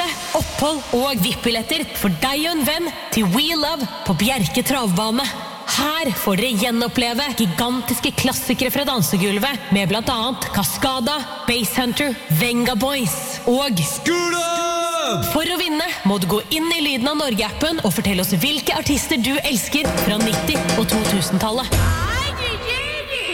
kaffe, opphold og VIP-billetter for deg og en venn til We Love på Bjerke travbane. Her får dere gjenoppleve gigantiske klassikere fra dansegulvet med blant annet Cascada, Basshunter, Venga Boys og Skula! For å vinne må du gå inn i Lyden av Norge-appen og fortelle oss hvilke artister du elsker fra 90- og 2000-tallet.